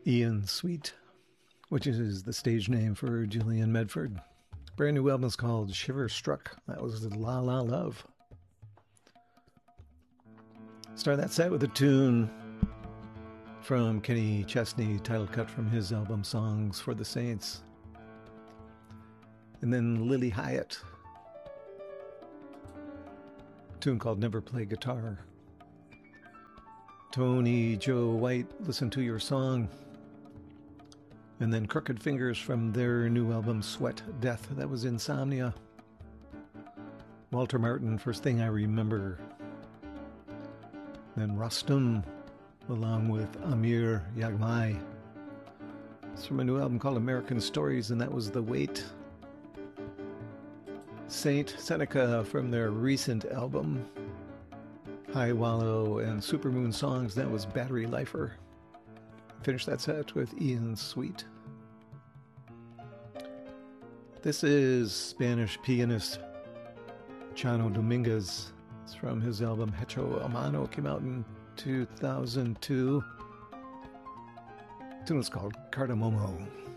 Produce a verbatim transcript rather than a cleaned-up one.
Ian Sweet, which is the stage name for Julian Medford. Brand new album is called Shiver Struck. That was La La Love. Start that set with a tune from Kenny Chesney, title cut from his album Songs for the Saints. And then Lily Hyatt, a tune called Never Play Guitar. Tony Joe White, Listen to Your Song. And then Crooked Fingers from their new album Sweat Death. That was Insomnia. Walter Martin, First Thing I Remember. Then Rustum, along with Amir Yagmai. It's from a new album called American Stories, and that was The Wait. Saint Seneca from their recent album High Wallow and Supermoon Songs, that was Battery Lifer. Finish that set with Ian Sweet. This is Spanish pianist Chano Dominguez. It's from his album Hecho a Mano. It came out in two thousand two. The tune is called Cardamomo.